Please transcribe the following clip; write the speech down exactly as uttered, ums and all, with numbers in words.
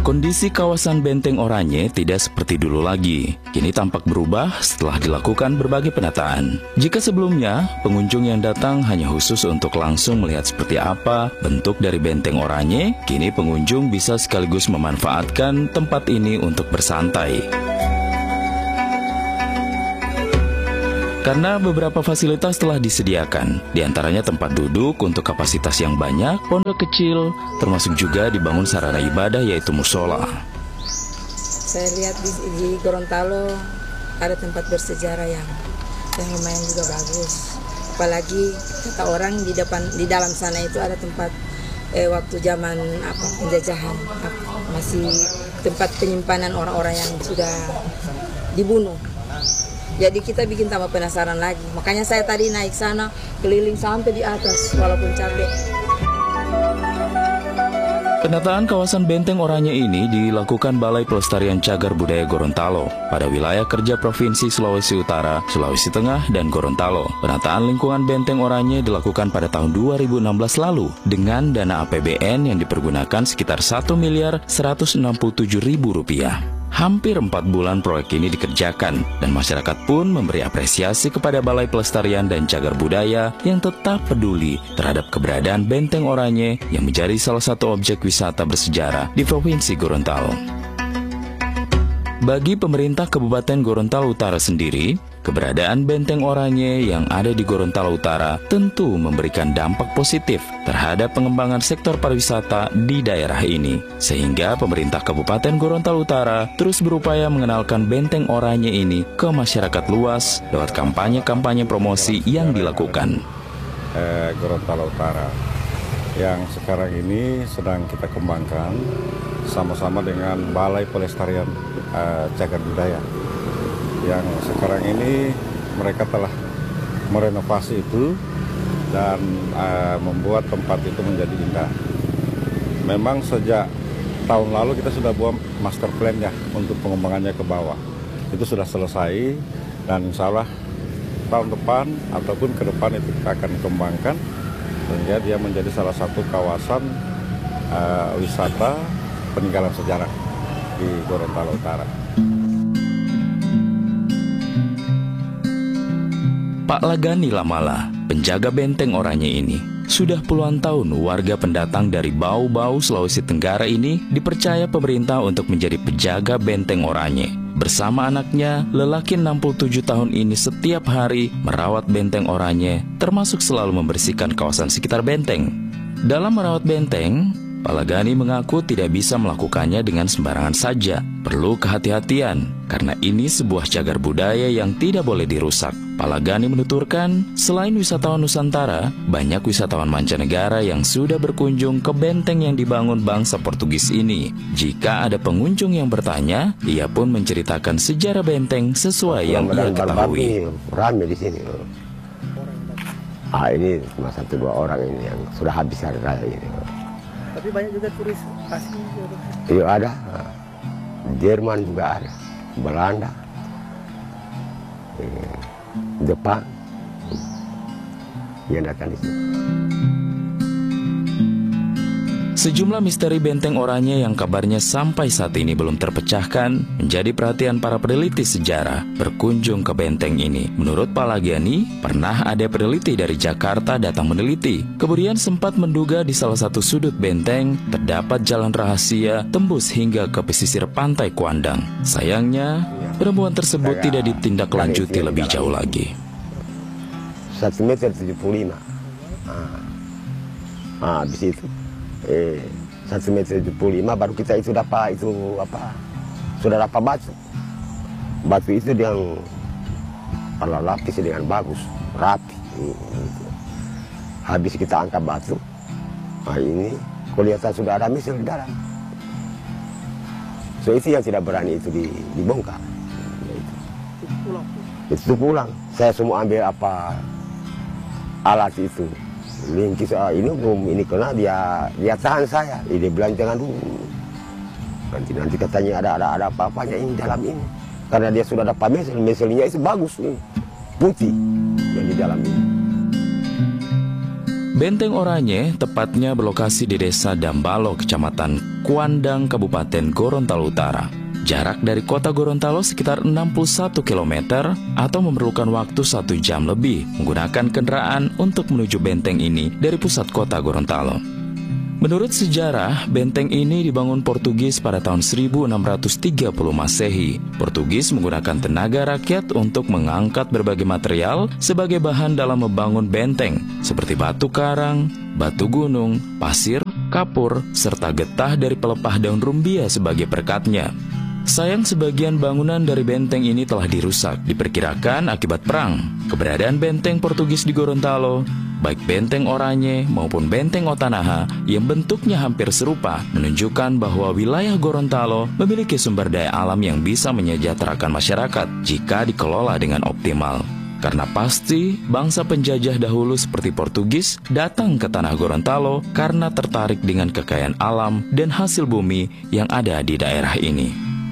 Kondisi kawasan Benteng Oranye tidak seperti dulu lagi. Kini tampak berubah setelah dilakukan berbagai penataan. Jika sebelumnya, pengunjung yang datang hanya khusus untuk langsung melihat seperti apa bentuk dari Benteng Oranye, kini pengunjung bisa sekaligus memanfaatkan tempat ini untuk bersantai. Karena beberapa fasilitas telah disediakan, diantaranya tempat duduk untuk kapasitas yang banyak, pondok kecil, termasuk juga dibangun sarana ibadah yaitu musola. Saya lihat di, di Gorontalo ada tempat bersejarah yang, yang lumayan juga bagus. Apalagi kata orang di depan di dalam sana itu ada tempat eh, waktu zaman apa penjajahan, apa, masih tempat penyimpanan orang-orang yang sudah dibunuh. Jadi kita bikin tambah penasaran lagi. Makanya saya tadi naik sana, keliling sampai di atas, walaupun capek. Penataan kawasan Benteng Oranye ini dilakukan Balai Pelestarian Cagar Budaya Gorontalo pada wilayah kerja Provinsi Sulawesi Utara, Sulawesi Tengah, dan Gorontalo. Penataan lingkungan Benteng Oranye dilakukan pada tahun dua ribu enam belas lalu dengan dana A P B N yang dipergunakan sekitar satu miliar seratus enam puluh tujuh ribu rupiah. Hampir empat bulan proyek ini dikerjakan, dan masyarakat pun memberi apresiasi kepada Balai Pelestarian dan Cagar Budaya yang tetap peduli terhadap keberadaan Benteng Oranye yang menjadi salah satu objek wisata bersejarah di Provinsi Gorontalo. Bagi pemerintah Kabupaten Gorontalo Utara sendiri, keberadaan Benteng Oranye yang ada di Gorontalo Utara tentu memberikan dampak positif terhadap pengembangan sektor pariwisata di daerah ini. Sehingga pemerintah Kabupaten Gorontalo Utara terus berupaya mengenalkan Benteng Oranye ini ke masyarakat luas lewat kampanye-kampanye promosi yang dilakukan. Eh, Gorontalo Utara yang sekarang ini sedang kita kembangkan sama-sama dengan Balai Pelestarian eh, Cagar Budaya. Yang sekarang ini mereka telah merenovasi itu dan uh, membuat tempat itu menjadi indah. Memang sejak tahun lalu kita sudah buat master plan ya untuk pengembangannya ke bawah. Itu sudah selesai dan insya Allah tahun depan ataupun ke depan itu kita akan kembangkan sehingga dia menjadi salah satu kawasan uh, wisata peninggalan sejarah di Gorontalo Utara. Pak Lagani Lamala, penjaga Benteng Oranye ini, sudah puluhan tahun warga pendatang dari Bau-Bau, Sulawesi Tenggara ini dipercaya pemerintah untuk menjadi penjaga Benteng Oranye. Bersama anaknya, lelaki enam puluh tujuh tahun ini setiap hari merawat Benteng Oranye, termasuk selalu membersihkan kawasan sekitar benteng. Dalam merawat benteng, Pak Lagani mengaku tidak bisa melakukannya dengan sembarangan saja. Perlu kehati-hatian, karena ini sebuah cagar budaya yang tidak boleh dirusak. Pak Lagani menuturkan, selain wisatawan Nusantara, banyak wisatawan mancanegara yang sudah berkunjung ke benteng yang dibangun bangsa Portugis ini. Jika ada pengunjung yang bertanya, ia pun menceritakan sejarah benteng sesuai yang ia ketahui. Ramai di sini. Ah, ini cuma satu dua orang ini yang sudah habis hari raya ini. Tapi banyak juga turis asing juga. Iya ada. Jerman juga ada, Belanda, eh, Jepang, yang datang di sini. Sejumlah misteri Benteng Oranye yang kabarnya sampai saat ini belum terpecahkan menjadi perhatian para peneliti sejarah berkunjung ke benteng ini. Menurut Pak Lagani, pernah ada peneliti dari Jakarta datang meneliti. Kemudian sempat menduga di salah satu sudut benteng terdapat jalan rahasia tembus hingga ke pesisir pantai Kuandang. Sayangnya, penemuan tersebut tidak ditindaklanjuti lebih jauh lagi. Satu meter tujuh puluh lima. Ah, habis itu. Eh, satu meter tujuh puluh lima baru kita itu dapat itu apa sudah dapat batu batu itu yang kalau lapis dengan bagus rapi. Habis kita angkat batu, nah ini kelihatan sudah ada mesil di dalam. So itu yang tidak berani itu dibongkar. Itu pulang. Itu pulang. Saya semua ambil apa alat itu. Lingkis ah, ini belum ini kena dia dia tahan saya. Dia bilang jangan dulu. Nanti nanti katanya ada ada ada apa-apanya ini dalam ini. Karena dia sudah dapat mesel, meselnya itu bagus nih. Putih yang di dalam ini. Benteng Oranye tepatnya berlokasi di Desa Dambalo, Kecamatan Kuandang, Kabupaten Gorontalo Utara. Jarak dari kota Gorontalo sekitar enam puluh satu kilometer atau memerlukan waktu satu jam lebih menggunakan kendaraan untuk menuju benteng ini dari pusat kota Gorontalo. Menurut sejarah, benteng ini dibangun Portugis pada tahun seribu enam ratus tiga puluh Masehi. Portugis menggunakan tenaga rakyat untuk mengangkat berbagai material sebagai bahan dalam membangun benteng, seperti batu karang, batu gunung, pasir, kapur, serta getah dari pelepah daun rumbia sebagai perekatnya. Sayang sebagian bangunan dari benteng ini telah dirusak, diperkirakan akibat perang. Keberadaan benteng Portugis di Gorontalo, baik benteng Oranye maupun benteng Otanaha yang bentuknya hampir serupa, menunjukkan bahwa wilayah Gorontalo memiliki sumber daya alam yang bisa menyejahterakan masyarakat jika dikelola dengan optimal. Karena pasti bangsa penjajah dahulu seperti Portugis datang ke tanah Gorontalo karena tertarik dengan kekayaan alam dan hasil bumi yang ada di daerah ini.